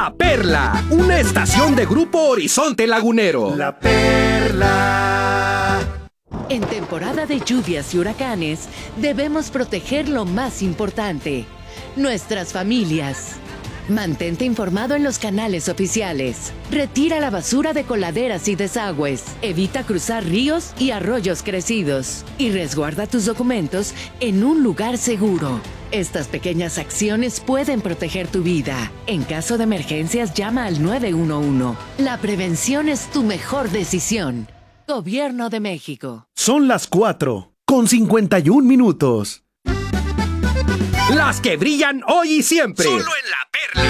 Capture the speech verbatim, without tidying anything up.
La Perla, una estación de Grupo Horizonte Lagunero. La Perla. En temporada de lluvias y huracanes, debemos proteger lo más importante, nuestras familias. Mantente informado en los canales oficiales. Retira la basura de coladeras y desagües. Evita cruzar ríos y arroyos crecidos. Y resguarda tus documentos en un lugar seguro. Estas pequeñas acciones pueden proteger tu vida. En caso de emergencias, llama al nueve uno uno. La prevención es tu mejor decisión. Gobierno de México. Son las cuatro con cincuenta y un minutos. Las que brillan hoy y siempre. Solo en La Perla.